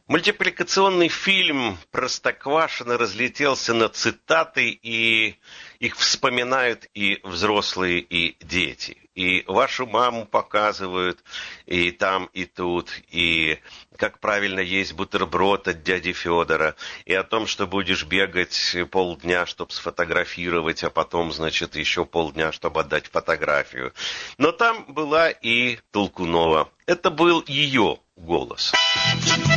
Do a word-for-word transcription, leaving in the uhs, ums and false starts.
Мультипликационный фильм «Простоквашино» разлетелся на цитаты, и их вспоминают и взрослые, и дети. И вашу маму показывают и там, и тут, и как правильно есть бутерброд от дяди Федора, и о том, что будешь бегать полдня, чтобы сфотографировать, а потом, значит, еще полдня, чтобы отдать фотографию. Но там была и Толкунова. Это был ее голос.